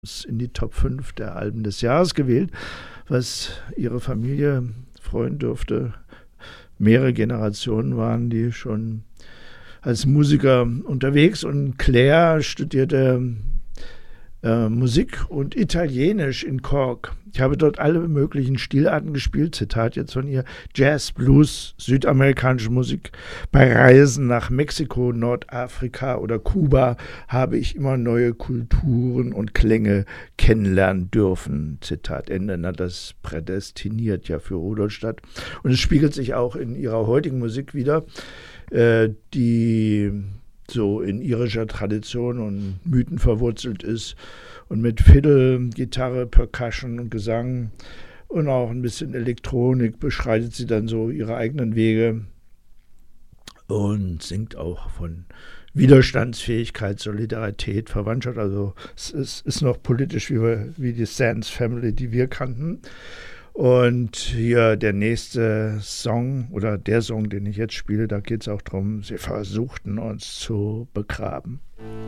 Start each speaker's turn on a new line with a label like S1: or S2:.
S1: in die Top 5 der Alben des Jahres gewählt, was ihre Familie freuen dürfte. Mehrere Generationen waren die schon als Musiker unterwegs und Claire studierte Musik und Italienisch in Cork. Ich habe dort alle möglichen Stilarten gespielt, Zitat jetzt von ihr, Jazz, Blues, südamerikanische Musik. Bei Reisen nach Mexiko, Nordafrika oder Kuba habe ich immer neue Kulturen und Klänge kennenlernen dürfen. Zitat Ende. Na, das prädestiniert ja für Rudolstadt. Und es spiegelt sich auch in ihrer heutigen Musik wieder, die so in irischer Tradition und Mythen verwurzelt ist und mit Fiddle, Gitarre, Percussion und Gesang und auch ein bisschen Elektronik beschreitet sie dann so ihre eigenen Wege und singt auch von Widerstandsfähigkeit, Solidarität, Verwandtschaft. Also es ist noch politisch wie die Sands Family, die wir kannten. Und hier der nächste Song oder der Song, den ich jetzt spiele, da geht es auch darum, sie versuchten uns zu begraben.